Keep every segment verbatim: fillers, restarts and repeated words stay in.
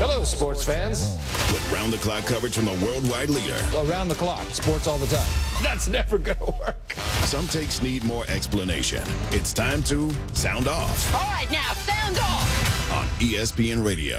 Hello, sports fans. With round-the-clock coverage from the worldwide leader. Around the clock, sports all the time. That's never going to work. Some takes need more explanation. It's time to sound off. All right, now, sound off. On E S P N Radio.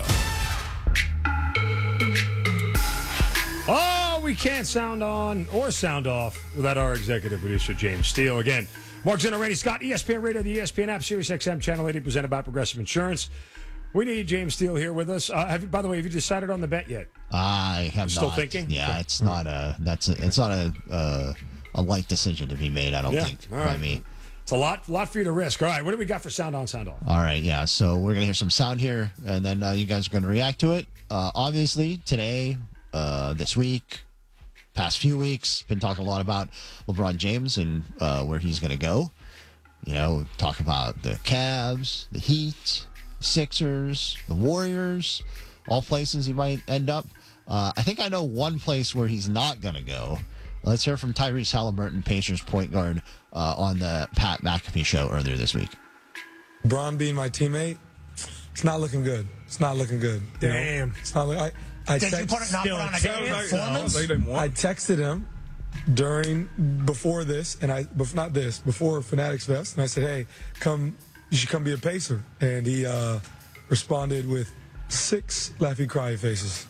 Oh, we can't sound on or sound off without our executive producer, James Steele. Again, Mark Zinno, Randy Scott, E S P N Radio, the E S P N app, Sirius X M, Channel eighty, presented by Progressive Insurance. We need James Steele here with us. Uh, have you, by the way, have you decided on the bet yet? I have Still not. thinking? Yeah, Okay. it's not a that's a, it's not a uh, a light decision to be made. I don't Yeah. think All by right. me. It's a lot, lot for you to risk. All right, what do we got for sound on, sound off? All right, yeah. So we're gonna hear some sound here, and then uh, you guys are gonna react to it. Uh, obviously, today, uh, this week, past few weeks, been talking a lot about LeBron James and uh, where he's gonna go. You know, talk about the Cavs, the Heat, Sixers, the Warriors, all places he might end up. Uh, I think I know one place where he's not going to go. Let's hear from Tyrese Halliburton, Pacers point guard, uh, on the Pat McAfee show earlier this week. Bron being my teammate, it's not looking good. It's not looking good. You know? Damn. It's not. I, I, Did text, you put it not put on a game performance? I texted him during before this, and I bef- not this before Fanatics Fest, and I said, "Hey, come, you should come be a Pacer." And he uh, responded with six laughy, cry faces.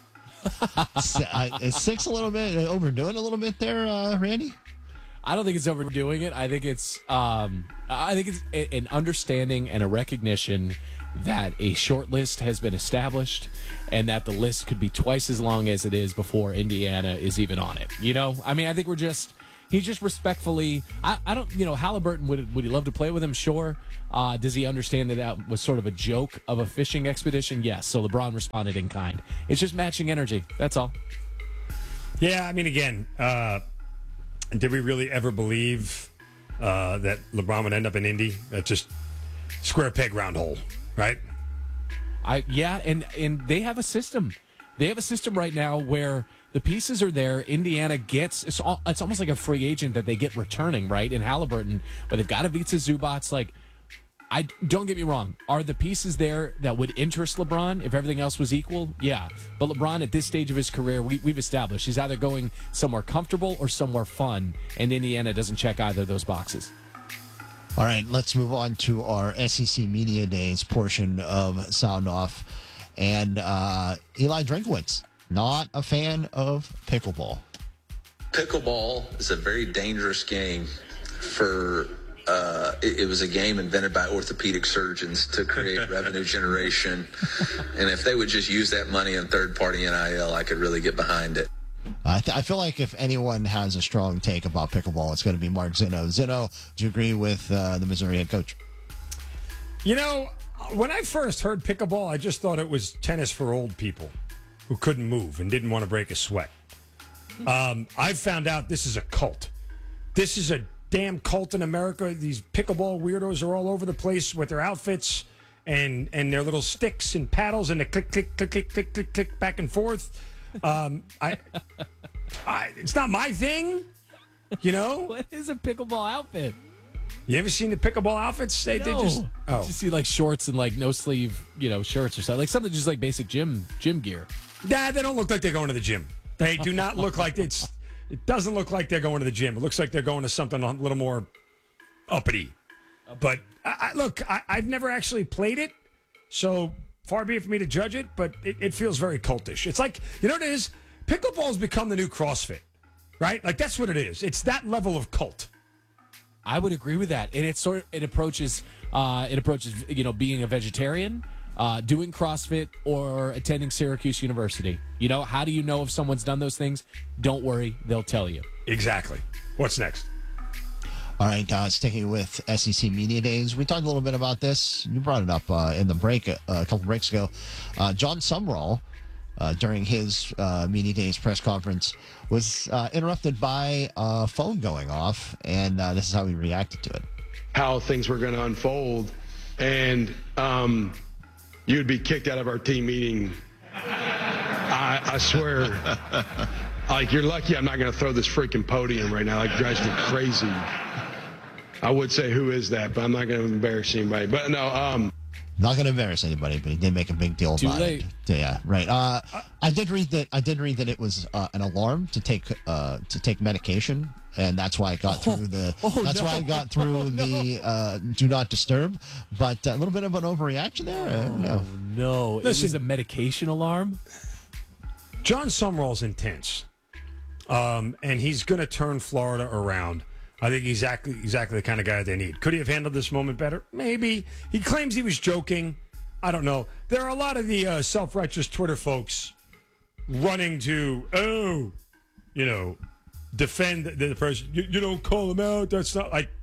uh, is six a little bit overdoing a little bit there, uh, Randy? I don't think it's overdoing it. I think it's um, I think it's a, an understanding and a recognition that a short list has been established and that the list could be twice as long as it is before Indiana is even on it. You know, I mean, I think we're just, he's just respectfully, I, I don't, you know, Halliburton, would, would he love to play with him? Sure. Uh, does he understand that that was sort of a joke of a fishing expedition? Yes. So LeBron responded in kind. It's just matching energy. That's all. Yeah, I mean, again, uh, did we really ever believe uh, that LeBron would end up in Indy? That's just square peg, round hole, right? I yeah, and and they have a system. They have a system right now where the pieces are there. Indiana gets it's all, it's almost like a free agent that they get returning, right? In Halliburton, but they've got Ivica Zubats. Like, I don't get me wrong. Are the pieces there that would interest LeBron if everything else was equal? Yeah, but LeBron at this stage of his career, we, we've established he's either going somewhere comfortable or somewhere fun, and Indiana doesn't check either of those boxes. All right, let's move on to our S E C Media Days portion of Sound Off. And uh, Eli Drinkowitz, not a fan of pickleball. Pickleball is a very dangerous game for, uh, it, it was a game invented by orthopedic surgeons to create revenue generation. And if they would just use that money in third-party N I L, I could really get behind it. I, th- I feel like if anyone has a strong take about pickleball, it's going to be Mark Zinno. Zinno, do you agree with uh, the Missouri head coach? You know, when I first heard pickleball, I just thought it was tennis for old people who couldn't move and didn't want to break a sweat. Um, I found out this is a cult. This is a damn cult in America. These pickleball weirdos are all over the place with their outfits and, and their little sticks and paddles and the click, click, click, click, click, click, click, back and forth. Um, I, I, it's not my thing, you know. What is a pickleball outfit? You ever seen the pickleball outfits? They, no. they just oh, You see like shorts and like no sleeve, you know, shirts or something, like something just like basic gym gym gear. Nah, they don't look like they're going to the gym. They do not look like it's. It doesn't look like they're going to the gym. It looks like they're going to something a little more uppity. But I, I, look, I, I've never actually played it, so far be it for me to judge it. But it, it feels very cultish. It's like, you know what it is? Pickleball's become the new CrossFit, right? Like that's what it is. It's that level of cult. I would agree with that, and it sort of it approaches uh, it approaches you know being a vegetarian, uh, doing CrossFit, or attending Syracuse University. You know, how do you know if someone's done those things? Don't worry, they'll tell you. Exactly. What's next? All right, uh, sticking with S E C Media Days, we talked a little bit about this. You brought it up uh, in the break uh, a couple breaks ago. Uh, John Sumrall, uh, during his uh, Media Days press conference, was uh, interrupted by a phone going off, and uh, this is how he reacted to it. How things were going to unfold, and um, you'd be kicked out of our team meeting. I, I swear. Like, you're lucky I'm not going to throw this freaking podium right now. Like, it drives me crazy. I would say who is that, but I'm not going to embarrass anybody. But no, um... Not going to embarrass anybody, but he did make a big deal Too about late. it. Yeah, right. Uh, I did read that. I did read that it was uh, an alarm to take uh, to take medication, and that's why I got Oh. through the. Oh, that's no. why I got through Oh, no. the uh, do not disturb. But a little bit of an overreaction there. I don't know. Oh, no. It Listen- was a medication alarm? John Summerall's intense, um, and he's going to turn Florida around. I think he's exactly exactly the kind of guy they need. Could he have handled this moment better? Maybe. He claims he was joking. I don't know. There are a lot of the uh, self-righteous Twitter folks running to, oh, you know, defend the, the person. You, you don't call him out. That's not like.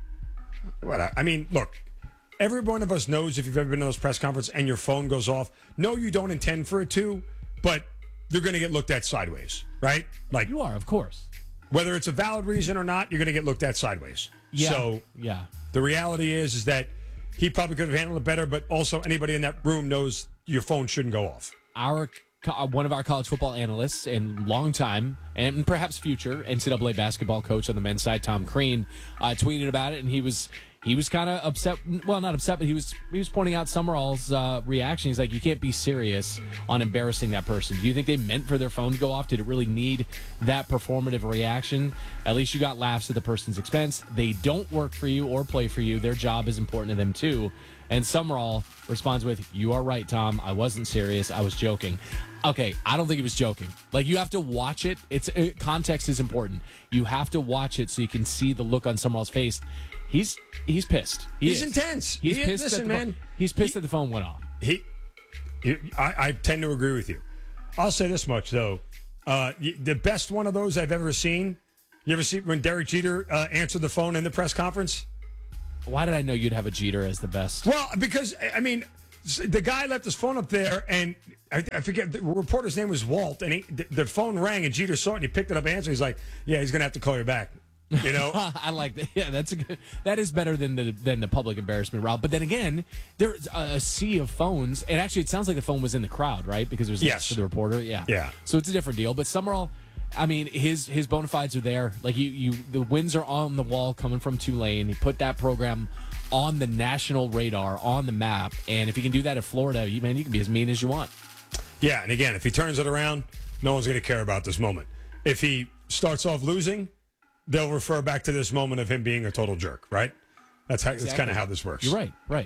What I, I mean, look. Every one of us knows if you've ever been to those press conferences and your phone goes off. No, you don't intend for it to, but you're going to get looked at sideways, right? Like You are, of course. whether it's a valid reason or not, you're going to get looked at sideways. Yeah. So Yeah. the reality is, is that he probably could have handled it better, but also anybody in that room knows your phone shouldn't go off. Our co- one of our college football analysts and longtime and perhaps future N C double A basketball coach on the men's side, Tom Crean, uh, tweeted about it, and he was he was kind of upset. Well, not upset, but he was he was pointing out Summerall's uh, reaction. He's like, "You can't be serious on embarrassing that person. Do you think they meant for their phone to go off? Did it really need that performative reaction? At least you got laughs at the person's expense. They don't work for you or play for you. Their job is important to them too." And Summerall responds with, "You are right, Tom. I wasn't serious. I was joking." Okay, I don't think he was joking. Like, you have to watch it. It's it, context is important. You have to watch it so you can see the look on Summerall's face. He's he's pissed. He He's is. intense. He's He- pissed. listen, that the, man. He's pissed He- that the phone went off. He, he I, I tend to agree with you. I'll say this much though: uh, y- the best one of those I've ever seen. You ever see when Derek Jeter uh, answered the phone in the press conference? Why did I know you'd have a Jeter as the best? Well, because I mean, s- the guy left his phone up there, and I, I forget the reporter's name was Walt, and he, the, the phone rang, and Jeter saw it, and he picked it up, and answered. He's like, "Yeah, he's gonna have to call you back." You know, I like that. Yeah, that's a good. That is better than the than the public embarrassment route. But then again, there's a, a sea of phones, and actually, it sounds like the phone was in the crowd, right? Because it was Yes. next to the reporter. Yeah, Yeah. So it's a different deal. But Summerall, I mean, his his bona fides are there. Like you, you, the wins are on the wall coming from Tulane. He put that program on the national radar, on the map, and if he can do that in Florida, you man, you can be as mean as you want. yeah. And again, if he turns it around, no one's gonna care about this moment. If he starts off losing, they'll refer back to this moment of him being a total jerk, right? That's how. That's Exactly. kind of how this works. You're right. Right.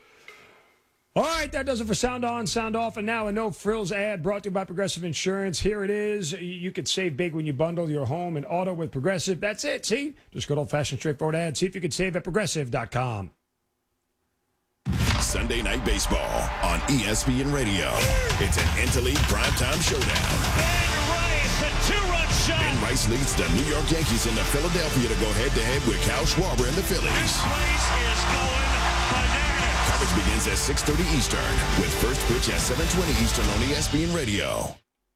All right, that does it for Sound On, Sound Off, and now a No Frills ad brought to you by Progressive Insurance. Here it is. You could save big when you bundle your home and auto with Progressive. That's it. See? Just good old-fashioned, straightforward ad. See if you could save at Progressive dot com. Sunday Night Baseball on E S P N Radio. It's an interleague primetime showdown. Two-run shot. And Rice leads the New York Yankees into Philadelphia to go head-to-head with Cal Schwarber and the Phillies. This place is going bananas. Coverage begins at six thirty Eastern with first pitch at seven twenty Eastern on E S P N Radio.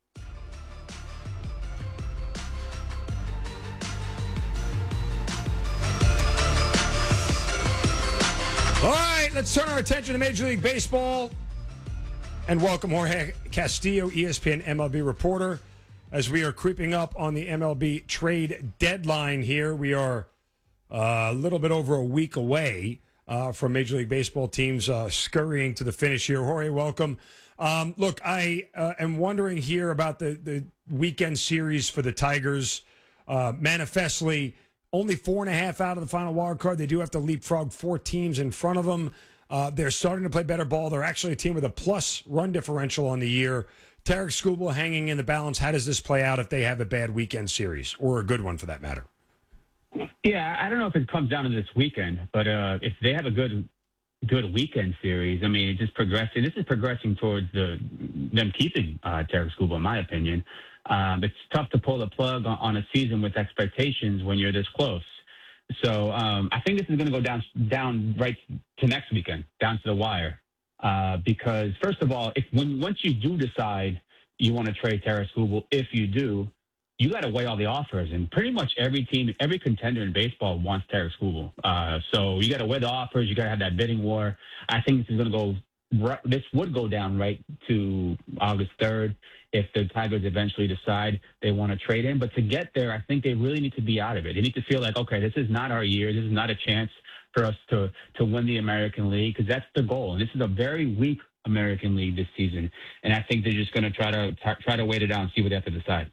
All right, let's turn our attention to Major League Baseball and welcome Jorge Castillo, E S P N M L B reporter. As we are creeping up on the M L B trade deadline here, we are uh, a little bit over a week away uh, from Major League Baseball teams uh, scurrying to the finish here. Jorge, welcome. Um, look, I uh, am wondering here about the, the weekend series for the Tigers. Uh, manifestly, only four and a half out of the final wild card. They do have to leapfrog four teams in front of them. Uh, they're starting to play better ball. They're actually a team with a plus run differential on the year. Tarek Skubal hanging in the balance. How does this play out if they have a bad weekend series, or a good one for that matter? Yeah, I don't know if it comes down to this weekend, but uh, if they have a good good weekend series, I mean, it's just progressing. This is progressing towards the them keeping uh, Tarek Skubal, in my opinion. Um, it's tough to pull the plug on, on a season with expectations when you're this close. So um, I think this is going to go down down right to next weekend, down to the wire. Uh, because first of all, if when once you do decide you want to trade Tarek Skubal, if you do, you got to weigh all the offers, and pretty much every team, every contender in baseball wants Tarek Skubal. Uh, so you got to weigh the offers. You got to have that bidding war. I think this is going to go. This would go down right to August third if the Tigers eventually decide they want to trade him. But to get there, I think they really need to be out of it. They need to feel like, okay, this is not our year. This is not a chance for us to to win the American League, because that's the goal. And this is a very weak American League this season, and I think they're just going to try to try to wait it out and see what they have to decide.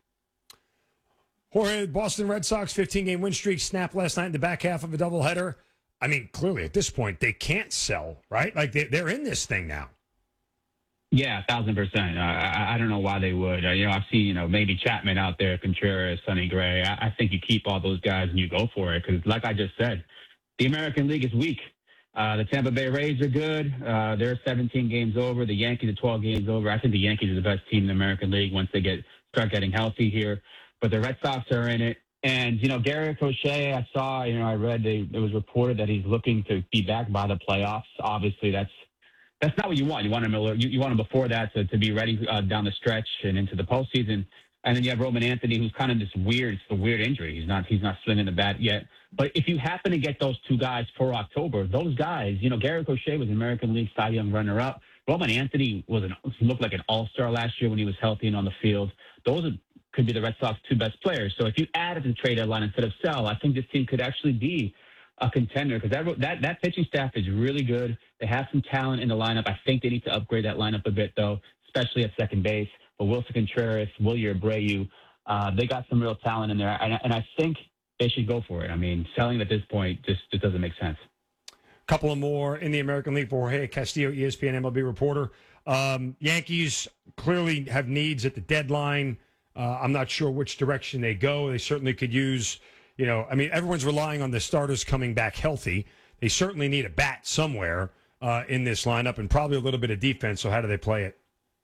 Jorge, Boston Red Sox fifteen-game win streak snapped last night in the back half of a doubleheader. I mean, clearly at this point they can't sell, right? Like they, they're in this thing now. Yeah, a thousand percent. Uh, I, I don't know why they would. Uh, you know, I've seen, you know, maybe Chapman out there, Contreras, Sonny Gray. I, I think you keep all those guys and you go for it because, like I just said, the American League is weak. Uh, the Tampa Bay Rays are good. Uh, they're seventeen games over. The Yankees are twelve games over. I think the Yankees are the best team in the American League once they get start getting healthy here. But the Red Sox are in it. And, you know, Garrett Crochet, I saw, you know, I read they, it was reported that he's looking to be back by the playoffs. Obviously, that's That's not what you want. You want him. You, you want him before that to, to be ready uh, down the stretch and into the postseason. And then you have Roman Anthony, who's kind of this weird. It's a weird injury. He's not. He's not swinging the bat yet. But if you happen to get those two guys for October, those guys, you know, Garrett Crochet was an American League Cy Young runner-up. Roman Anthony was an looked like an all-star last year when he was healthy and on the field. Those are, could be the Red Sox two best players. So if you add at the trade deadline instead of sell, I think this team could actually be a contender because that, that that pitching staff is really good. They have some talent in the lineup. I think they need to upgrade that lineup a bit, though, especially at second base. But Wilson Contreras, Wilyer Abreu, uh, they got some real talent in there, and, and I think they should go for it. I mean, selling at this point just, just doesn't make sense. Couple of more in the American League for Jorge Castillo, E S P N M L B reporter. Um, Yankees clearly have needs at the deadline. Uh, I'm not sure which direction they go. They certainly could use, you know, I mean, everyone's relying on the starters coming back healthy. They certainly need a bat somewhere uh, in this lineup and probably a little bit of defense. So how do they play it?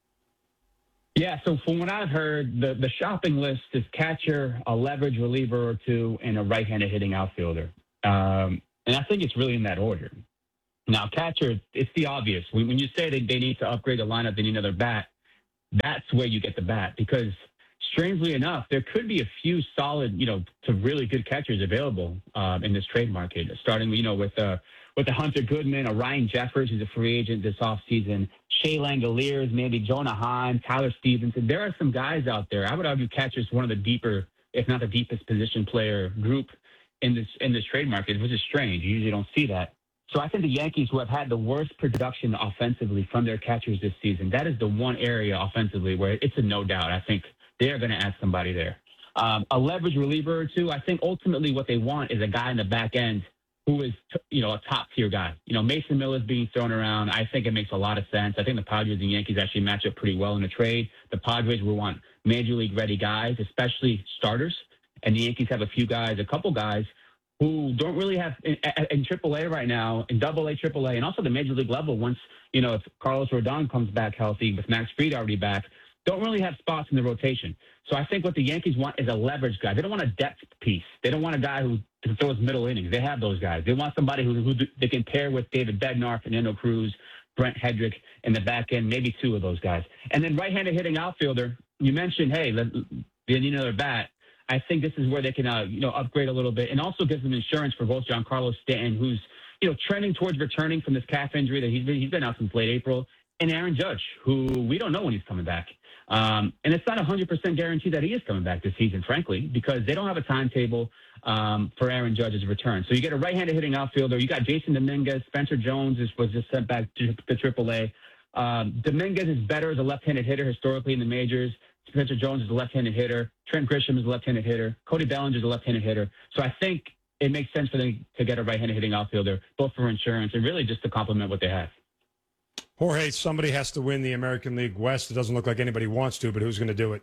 Yeah, so from what I've heard, the, the shopping list is catcher, a leverage reliever or two, and a right-handed hitting outfielder. Um, and I think it's really in that order. Now, catcher, it's the obvious. When, when you say that they need to upgrade the lineup, they need another bat, that's where you get the bat. Because strangely enough, there could be a few solid, you know, to really good catchers available um, in this trade market, starting, you know, with uh, with the Hunter Goodman, a Ryan Jeffers, who's a free agent this offseason, Shea Langoliers, maybe Jonah Heim, Tyler Stevenson. There are some guys out there. I would argue catcher's one of the deeper, if not the deepest position player group in this in this trade market, which is strange. You usually don't see that. So I think the Yankees, who have had the worst production offensively from their catchers this season, that is the one area offensively where it's a no doubt. I think they're going to add somebody there. Um, a leverage reliever or two. I think ultimately what they want is a guy in the back end who is, you know, a top tier guy. You know, Mason Miller's being thrown around. I think it makes a lot of sense. I think the Padres and Yankees actually match up pretty well in the trade. The Padres will want major league ready guys, especially starters. And the Yankees have a few guys, a couple guys who don't really have in, in triple A right now, in double A, triple A, and also the major league level. Once, you know, if Carlos Rodon comes back healthy with Max Fried already back, don't really have spots in the rotation. So I think what the Yankees want is a leverage guy. They don't want a depth piece. They don't want a guy who throws middle innings. They have those guys. They want somebody who, who they can pair with David Bednar, Fernando Cruz, Brent Hedrick in the back end, maybe two of those guys. And then right-handed hitting outfielder, you mentioned, hey, they need another bat. I think this is where they can, uh, you know, upgrade a little bit and also give them insurance for both Giancarlo Stanton, who's, you know, trending towards returning from this calf injury that he's been, he's been out since late April, and Aaron Judge, who we don't know when he's coming back. Um, and it's not a one hundred percent guarantee that he is coming back this season, frankly, because they don't have a timetable um, for Aaron Judge's return. So you get a right-handed hitting outfielder. You got Jason Dominguez. Spencer Jones is, was just sent back to, to triple A. Um, Dominguez is better as a left-handed hitter historically in the majors. Spencer Jones is a left-handed hitter. Trent Grisham is a left-handed hitter. Cody Bellinger is a left-handed hitter. So I think it makes sense for them to get a right-handed hitting outfielder, both for insurance and really just to complement what they have. Jorge, somebody has to win the American League West. It doesn't look like anybody wants to, but who's going to do it?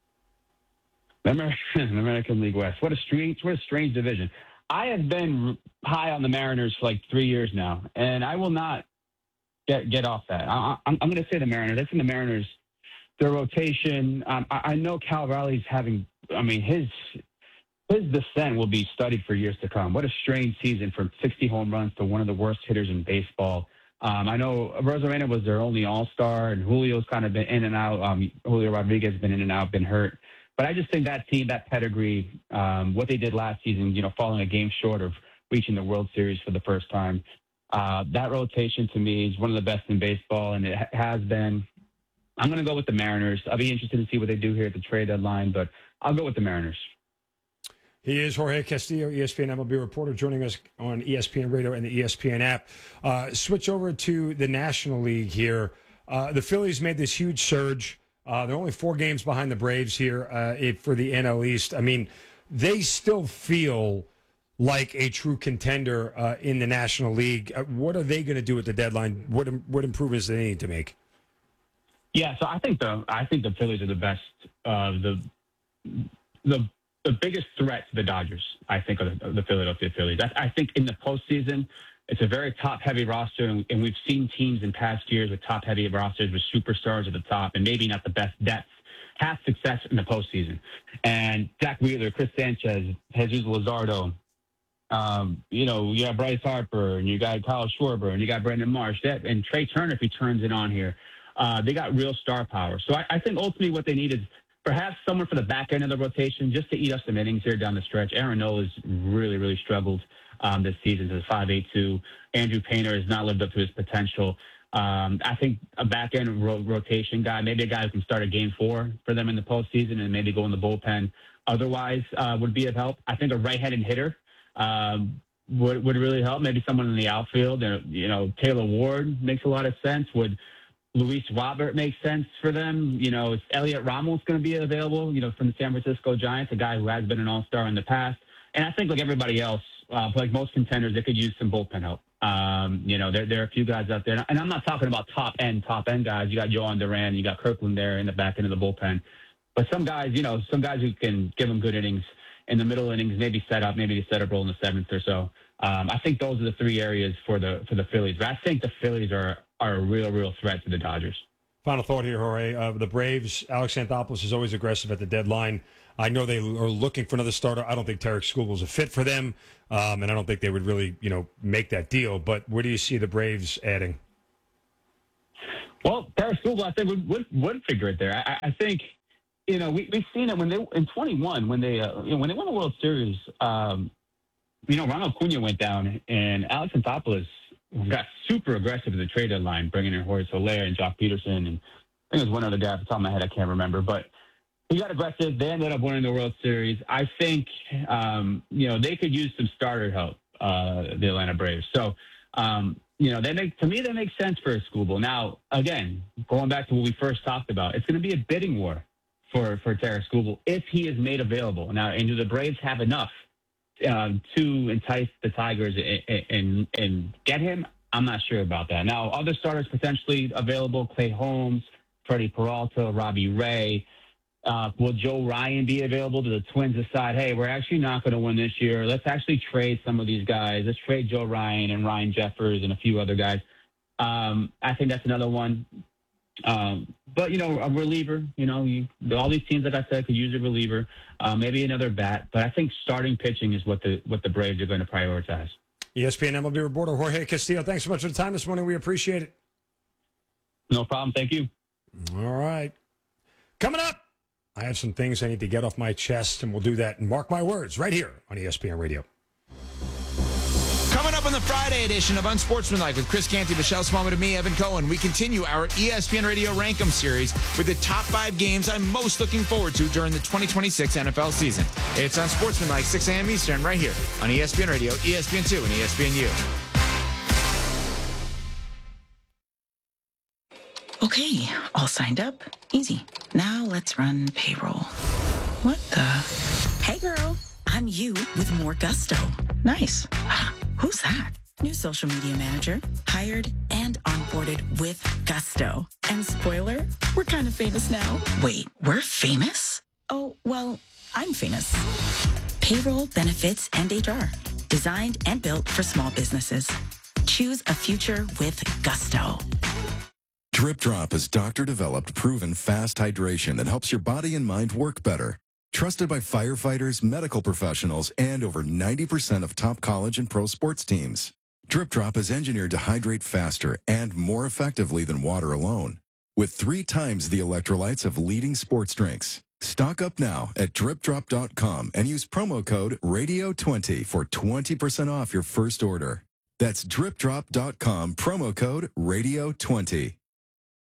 The American, American League West. What a strange, what a strange division. I have been high on the Mariners for like three years now, and I will not get get off that. I, I'm, I'm going to say the Mariners. I think the Mariners, their rotation. Um, I, I know Cal Raleigh's having. I mean, his his descent will be studied for years to come. What a strange season from sixty home runs to one of the worst hitters in baseball. Um, I know Rosarena was their only all-star, and Julio's kind of been in and out. Um, Julio Rodriguez has been in and out, been hurt. But I just think that team, that pedigree, um, what they did last season, you know, falling a game short of reaching the World Series for the first time, uh, that rotation to me is one of the best in baseball, and it ha- has been. I'm going to go with the Mariners. I'll be interested to see what they do here at the trade deadline, but I'll go with the Mariners. He is Jorge Castillo, E S P N M L B reporter, joining us on E S P N Radio and the E S P N app. Uh, switch over to the National League here. Uh, the Phillies made this huge surge. Uh, they're only four games behind the Braves here uh, it, for the N L East. I mean, they still feel like a true contender uh, in the National League. Uh, what are they going to do at the deadline? What what improvements do they need to make? Yeah, so I think the I think the Phillies are the best. Uh, the the the biggest threat to the Dodgers, I think, are the, the Philadelphia Phillies. I, I think in the postseason, it's a very top-heavy roster, and, and we've seen teams in past years with top-heavy rosters with superstars at the top, and maybe not the best depth, have success in the postseason. And Zach Wheeler, Chris Sanchez, Jesus Luzardo, um, you know, you got Bryce Harper, and you got Kyle Schwarber, and you got Brandon Marsh, that, and Trey Turner, if he turns it on here. Uh, they got real star power. So I, I think ultimately what they need is perhaps someone for the back end of the rotation just to eat up some innings here down the stretch. Aaron Nola has really, really struggled um, this season to the five eight two. Andrew Painter has not lived up to his potential. Um, I think a back end ro- rotation guy, maybe a guy who can start a game four for them in the postseason and maybe go in the bullpen otherwise uh, would be of help. I think a right-handed hitter um, would, would really help. Maybe someone in the outfield. Uh, you know, Taylor Ward makes a lot of sense. Would Luis Robert makes sense for them. You know, is Elliot Ramos going to be available, you know, from the San Francisco Giants, a guy who has been an all-star in the past. And I think like everybody else, uh, like most contenders, they could use some bullpen help. Um, you know, there, there are a few guys out there. And I'm not talking about top-end, top-end guys. You got Johan Duran, you got Kirkland there in the back end of the bullpen. But some guys, you know, some guys who can give them good innings in the middle innings, maybe set up, maybe set up role in the seventh or so. Um, I think those are the three areas for the for the Phillies. But I think the Phillies are are a real, real threat to the Dodgers. Final thought here, Jorge. Uh, the Braves, Alex Anthopoulos is always aggressive at the deadline. I know they are looking for another starter. I don't think Tarek Skubal is a fit for them, um, and I don't think they would really, you know, make that deal. But where do you see the Braves adding? Well, Tarek Skubal, I think, would, would, would figure it there. I, I think, you know, we, we've seen it when they in twenty-one when they uh, you know when they won the World Series. Um, you know, Ronald Acuna went down, and Alex Anthopoulos got super aggressive at the trade deadline, bringing in Jorge Soler and Jock Peterson, and I think it was one other guy off the top of my head I can't remember, but he got aggressive. They ended up winning the World Series. I think, um, you know, they could use some starter help, uh, the Atlanta Braves. So, um, you know, they make to me, that makes sense for a Skubal. Now, again, going back to what we first talked about, it's going to be a bidding war for, for Tarek Skubal if he is made available. Now, and do the Braves have enough um, to entice the Tigers and, and, and get him? I'm not sure about that. Now, other starters potentially available, Clay Holmes, Freddie Peralta, Robbie Ray. Uh, will Joe Ryan be available? Do the Twins decide, hey, we're actually not going to win this year. Let's actually trade some of these guys. Let's trade Joe Ryan and Ryan Jeffers and a few other guys. Um, I think that's another one. Um, but, you know, a reliever, you know, you, all these teams, like I said, could use a reliever, uh, maybe another bat. But I think starting pitching is what the what the Braves are going to prioritize. E S P N M L B reporter Jorge Castillo, thanks so much for the time this morning. We appreciate it. No problem. Thank you. All right. Coming up, I have some things I need to get off my chest, and we'll do that, and mark my words, right here on E S P N Radio. Coming up on the Friday edition of Unsportsmanlike with Chris Canty, Michelle Smallman, and me, Evan Cohen, we continue our E S P N Radio Rankum series with the top five games I'm most looking forward to during the twenty twenty-six N F L season. It's Unsportsmanlike, six a.m. Eastern, right here on E S P N Radio, E S P N two, and E S P N U. Okay, all signed up. Easy. Now let's run payroll. What the? Hey, girl. I'm you with more gusto. Nice. Ah, who's that? New social media manager. Hired and onboarded with gusto. And spoiler, we're kind of famous now. Wait, we're famous? Oh, well, I'm famous. Payroll, benefits, and H R. Designed and built for small businesses. Choose a future with gusto. Drip Drop is doctor-developed, proven fast hydration that helps your body and mind work better. Trusted by firefighters, medical professionals, and over ninety percent of top college and pro sports teams. Drip Drop is engineered to hydrate faster and more effectively than water alone, with three times the electrolytes of leading sports drinks. Stock up now at drip drop dot com and use promo code radio twenty for twenty percent off your first order. That's drip drop dot com, promo code radio twenty.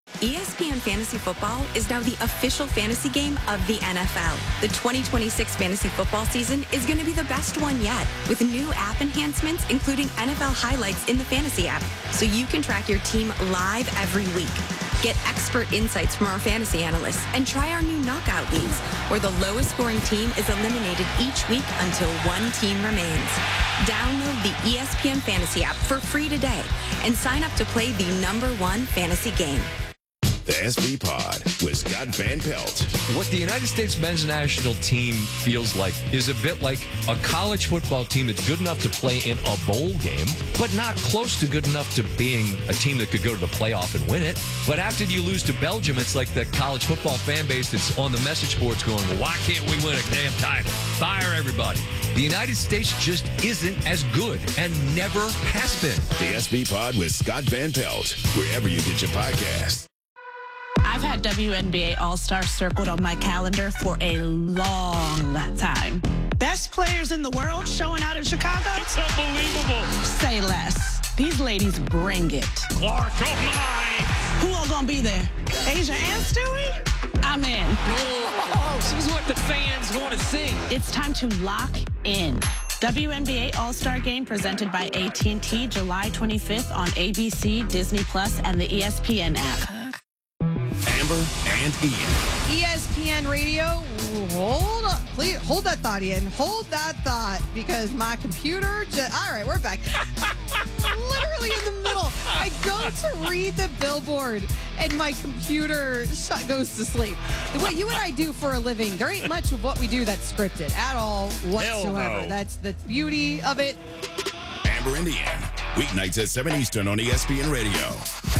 E S P N Fantasy Football is now the official fantasy game of the N F L. The twenty twenty-six fantasy football season is going to be the best one yet, with new app enhancements, including N F L highlights in the fantasy app, so you can track your team live every week. Get expert insights from our fantasy analysts and try our new knockout leagues, where the lowest scoring team is eliminated each week until one team remains. Download the E S P N Fantasy app for free today and sign up to play the number one fantasy game. The S B Pod with Scott Van Pelt. What the United States men's national team feels like is a bit like a college football team that's good enough to play in a bowl game, but not close to good enough to being a team that could go to the playoff and win it. But after you lose to Belgium, it's like the college football fan base that's on the message boards going, well, why can't we win a damn title? Fire everybody. The United States just isn't as good and never has been. The S B Pod with Scott Van Pelt, wherever you get your podcast. I've had W N B A All-Star circled on my calendar for a long time. Best players in the world showing out in Chicago? It's unbelievable. Say less. These ladies bring it. Clark, oh my! Who all gonna be there? Asia and Stewie? I'm in. Oh, this is what the fans want to see. It's time to lock in. W N B A All-Star Game presented by A T and T, July twenty-fifth on A B C, Disney Plus, and the E S P N app. Amber and Ian. E S P N Radio, hold up. Please hold that thought, Ian. Hold that thought, because my computer just... All right, we're back. Literally in the middle. I go to read the billboard, and my computer sh- goes to sleep. What you and I do for a living, there ain't much of what we do that's scripted at all whatsoever. No. That's the beauty of it. Amber and Ian. Weeknights at seven Eastern on E S P N Radio.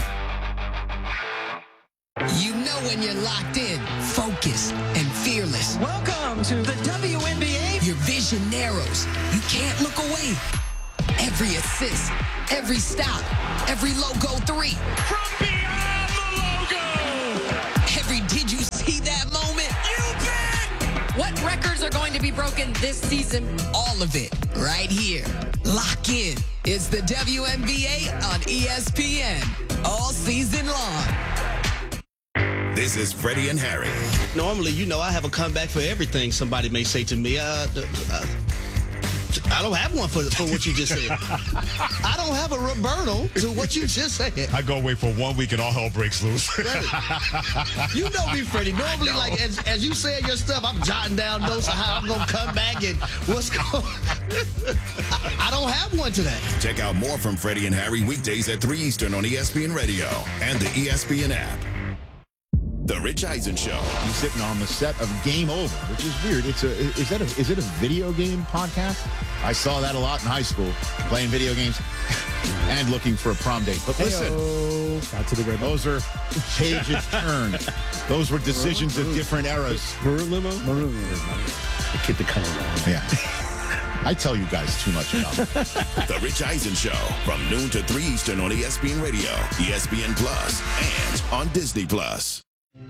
You know when you're locked in, focused, and fearless. Welcome to the W N B A. Your vision narrows. You can't look away. Every assist, every stop, every logo three. From beyond the logo. Every did you see that moment? You bet. What records are going to be broken this season? All of it right here. Lock in. It's the W N B A on E S P N all season long. This is Freddie and Harry. Normally, you know, I have a comeback for everything somebody may say to me. Uh, uh, I don't have one for, for what you just said. I don't have a Roberto to what you just said. I go away for one week and all hell breaks loose. You know me, Freddie. Normally, like, as, as you say your stuff, I'm jotting down notes of how I'm going to come back and what's going I, I don't have one today. Check out more from Freddie and Harry weekdays at three Eastern on E S P N Radio and the E S P N app. The Rich Eisen Show. He's sitting on the set of Game Over, which is weird. It's a is that a is it a video game podcast? I saw that a lot in high school, playing video games and looking for a prom date. But listen, Got to the red those are pages turned. Those were decisions of different eras. Limo? The kid the color. Yeah. I tell you guys too much about it. The Rich Eisen Show from noon to three Eastern on E S P N Radio, E S P N Plus, and on Disney Plus.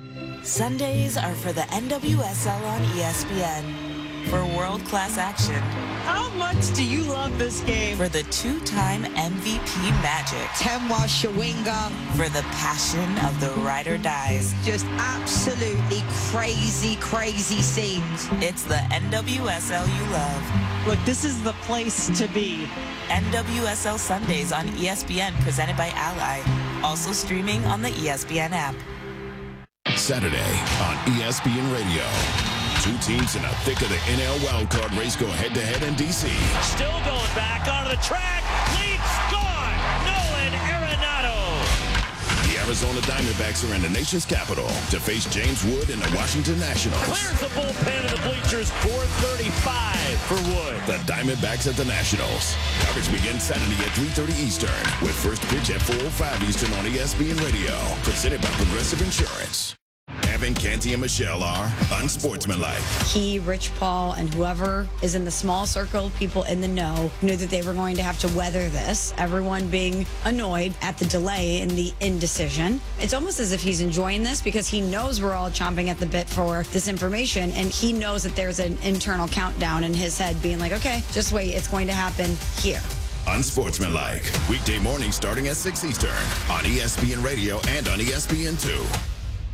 Sundays are for the N W S L on E S P N. For world-class action. How much do you love this game? For the two-time M V P magic. Temwa Shawinga. For the passion of the ride or dies. Just absolutely crazy, crazy scenes. It's the N W S L you love. Look, this is the place to be. N W S L Sundays on E S P N, presented by Ally. Also streaming on the E S P N app. Saturday on E S P N Radio. Two teams in the thick of the N L wildcard race go head-to-head in D C. Still going back onto the track. Lead's gone. Nolan Arenado. The Arizona Diamondbacks are in the nation's capital to face James Wood and the Washington Nationals. Clears the bullpen of the bleachers. four thirty-five for Wood. The Diamondbacks at the Nationals. Coverage begins Saturday at three thirty Eastern with first pitch at four oh five Eastern on E S P N Radio. Presented by Progressive Insurance. Evan, Canty, and Michelle are unsportsmanlike. He, Rich Paul, and whoever is in the small circle of people in the know knew that they were going to have to weather this. Everyone being annoyed at the delay and the indecision. It's almost as if he's enjoying this because he knows we're all chomping at the bit for this information, and he knows that there's an internal countdown in his head being like, okay, just wait, it's going to happen here. Unsportsmanlike. Weekday mornings starting at six Eastern on E S P N Radio and on E S N two.